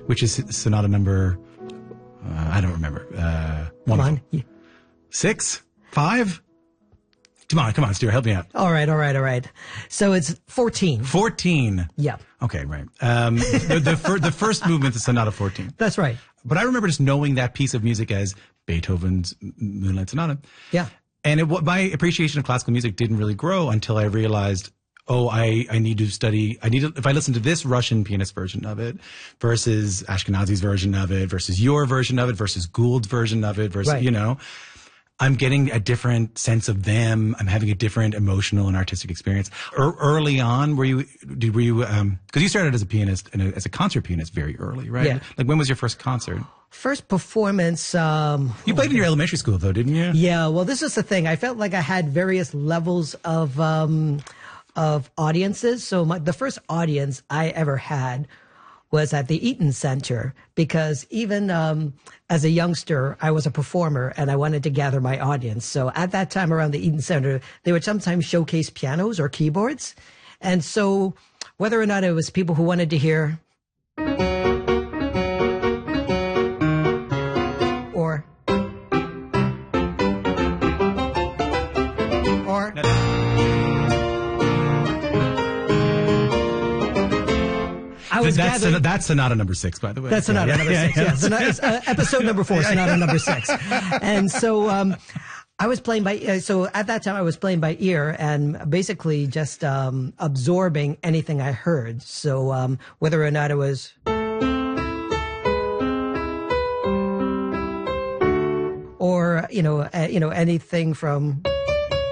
which is sonata number, I don't remember. Come on. 6? 5? Come on, Stuart, help me out. All right. So it's 14. 14. Yeah. Okay, right. The first movement is Sonata 14. That's right. But I remember just knowing that piece of music as Beethoven's Moonlight Sonata. Yeah. And my appreciation of classical music didn't really grow until I realized, I need to study. If I listen to this Russian pianist version of it versus Ashkenazi's version of it versus your version of it versus Gould's version of it versus, right. I'm getting a different sense of them. I'm having a different emotional and artistic experience. Early on, were you, because you started as a pianist and as a concert pianist very early, right? Yeah. Like when was your first concert? First performance. You played in your elementary school though, didn't you? Yeah. Well, this is the thing. I felt like I had various levels of audiences. So the first audience I ever had was at the Eaton Center, because even as a youngster, I was a performer and I wanted to gather my audience. So at that time around the Eaton Center, they would sometimes showcase pianos or keyboards. And so whether or not it was people who wanted to hear or that's Sonata number 6, by the way. That's Sonata number 6. Yeah. Sonata, episode number 4, Sonata number 6. And so I was playing by. So at that time, I was playing by ear and basically just absorbing anything I heard. So whether or not it was or anything from.